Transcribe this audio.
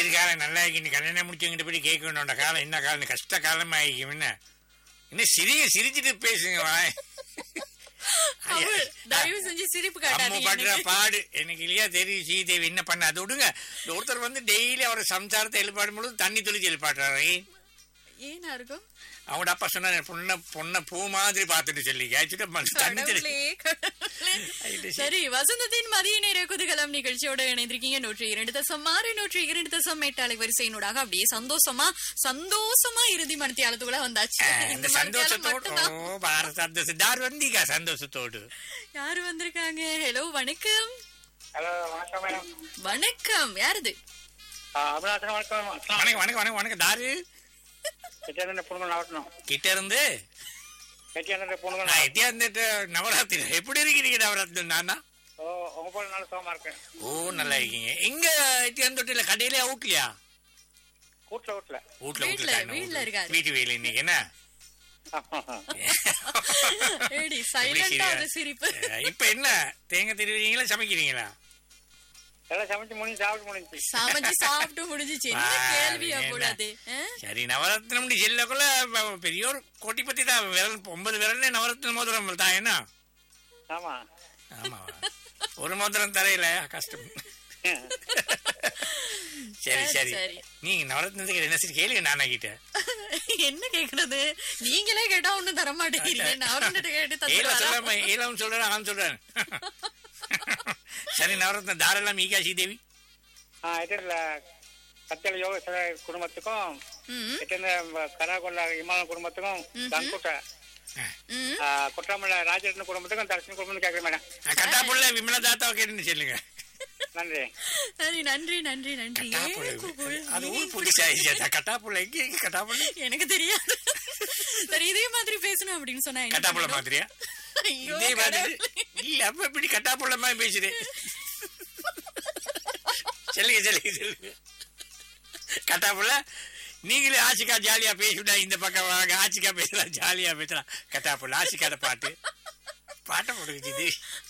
எதிர்காலம் நல்லா இருக்கு. கல்யாணம் முடிச்சவங்கிட்ட போய் கேட்க வேண்டாம். காலம் என்ன காலம், கஷ்ட காலமா ஆகிக்கும். என்ன சிரிச்சிட்டு பேசுங்க. தயவு செஞ்சு சிரிப்பு அம்மா காட்டாதீங்க படுற எனக்கு. பாடு எனக்கு இல்லையா தெரியும். ஸ்ரீதேவி என்ன பண்ண அது விடுங்க. ஒருத்தர் வந்து டெய்லி அவரை சம்சாரத்தை எழுப்பாடும் பொழுது தண்ணி தெளிச்சு எழுப்பாடுறாரு. ஏனா இருக்கும் அவங்களோட அப்பா சொன்னாரு, பொண்ண பூ மாதிரி பாத்துட்டு சொல்லி தண்ணி தெளிச்சு. கடவுளே. சரி, வசந்தத்தின் மதிய நேர குதூகலம் நிகழ்ச்சியோட இணைந்திருக்கீங்க. 102.6 102.8 அலைவரிசையினூடாக அப்படியே சந்தோஷமா இறுதி மணித்தியாலத்துக்குள்ள வந்தாச்சு. இந்த சந்தோஷத்தோடு வந்தீங்க. சந்தோஷத்தோடு யாரு வந்திருக்காங்க? ஹலோ, வணக்கம். ஹலோ, வணக்கம் மேடம். வணக்கம், யாருது? அபிலாஷன் வணக்கம். வணக்கம் வணக்கம் வணக்கம் வணக்கம். தாரு பொண்ணுங்க நாவட்டணும் கிட்ட இருந்து பொண்ணுங்க. எட்டியா இருந்துட்டு நவராத்திரி எப்படி இருக்கிறீங்க? நவராத்திரி நானா உங்க போல நல்ல சோமா இருக்கேன். ஓ, நல்லா இருக்கீங்க. எங்க எட்டியா தொட்டில கடையிலே அவுட்லையா? வீட்டுல வீட்டுல இருக்காரு. வீட்டு வேலை இன்னைக்கு என்ன ஏடி சைலண்டா ஒரு சிரிப்பு. இப்ப என்ன தேங்காய் திருவீங்களா சமைக்கிறீங்களா? எல்லாம் சமைச்சு முடிஞ்சு சாப்பிட்டு முடிஞ்சிச்சு. என்ன கேள்வி அப்போது? சரி, நவரத்னம் முடி செல்லக்குள்ள பெரிய ஒரு கோட்டி பத்தி தான். விரல் 9 விரல்ல நவரத்ன மோதிரம் தான். என்ன? ஆமா ஆமா, ஒரு மோதிரம் தரையில கஷ்டம். சரி சரி, நீங்க நவரத்னத்துக்கு என்ன சரி கேளுங்க. நானா கிட்ட என்ன கேக்குறது? நீங்களே கேட்டா ஒண்ணும் தர மாட்டேங்கிறீங்க. நவரத்னத்தை கேட்டு ஏலம் சொல்றேன், ஆம் சொல்றேன். சரி, நவரத்ன தாரெல்லாம் மீகா ஸ்ரீதேவி கத்தல யோக குடும்பத்துக்கும் கராகொல்ல இமாலய குடும்பத்துக்கும் தன்கோட்டை கொட்டாமல ராஜரத்ன குடும்பத்துக்கும் தர்ஷன் குடும்பத்துக்கும் கேட்கிறேன் மேடம். கட்டாப்புள்ள விமலா தாத்தாவை கேட்டுன்னு சொல்லுங்க. நன்றி. சரி, நன்றி நன்றி நன்றி. அது ஊர் புதுசாக கட்டாப்புள்ள எங்க கட்டாப்புள்ள எனக்கு தெரியாது. சரி, இதே மாதிரி பேசணும் அப்படின்னு சொன்னா கட்டாப்புள்ள மாதிரியா? இதே மாதிரி இல்ல, அப்ப இப்படி கட்டாப்புள்ள மாதிரி பேசுறேன். சொல்லுங்க சொல்லுங்க சொல்லுங்க. கட்டாப்புள்ள நீங்களே ஆசிக்கா ஜாலியா பேசிவிட்டா இந்த பக்கம் வாங்க. ஆசிக்கா பேசலாம், ஜாலியா பேசலாம். கட்டாப்புள்ள ஆசிக்காத பாட்டை போடுச்சு.